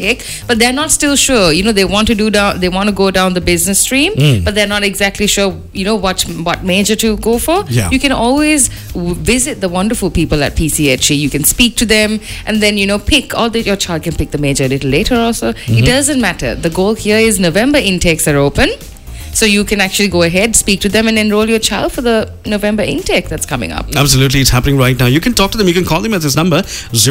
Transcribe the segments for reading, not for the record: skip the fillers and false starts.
take, but they're not still sure. They want to go down the business stream, but they're not exactly sure, what major to go for. Yeah. You can always visit the wonderful people at PCHE. You can speak to them and then, pick, or your child can pick the major a little later also. It doesn't matter. The goal here is November intakes are open. So you can actually go ahead, speak to them and enroll your child for the November intake that's coming up. Absolutely, it's happening right now. You can talk to them. You can call them at this number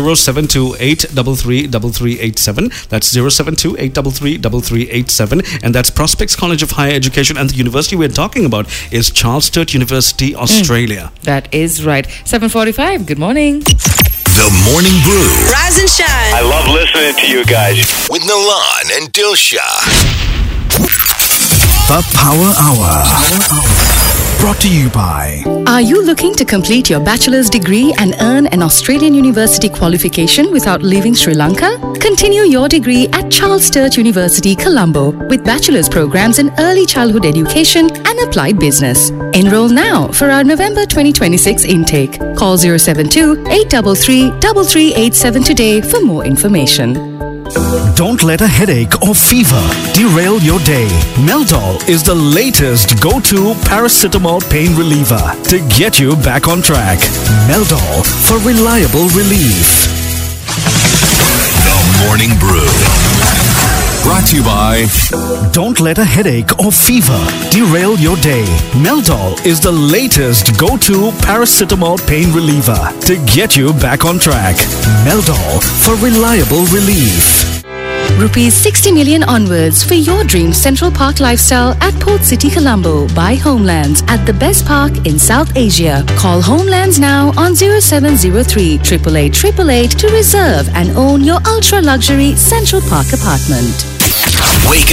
0728333387. That's 0728333387, and that's Prospects College of Higher Education, and the university we're talking about is Charles Sturt University, Australia. That is right. 7:45. Good morning. The Morning Brew. Rise and shine. I love listening to you guys. With Nalan and Dilshah. The Power Hour. Brought to you by... Are you looking to complete your bachelor's degree and earn an Australian university qualification without leaving Sri Lanka? Continue your degree at Charles Sturt University, Colombo, with bachelor's programs in early childhood education and applied business. Enroll now for our November 2026 intake. Call 072-833-3387 today for more information. Don't let a headache or fever derail your day. Meldol is the latest go-to paracetamol pain reliever to get you back on track. Meldol for reliable relief. The Morning Brew. Brought to you by... Don't let a headache or fever derail your day. Meldol is the latest go-to paracetamol pain reliever to get you back on track. Meldol for reliable relief. Rupees 60 million onwards for your dream Central Park lifestyle at Port City, Colombo by Homelands at the best park in South Asia. Call Homelands now on 0703 888 to reserve and own your ultra-luxury Central Park apartment. Wake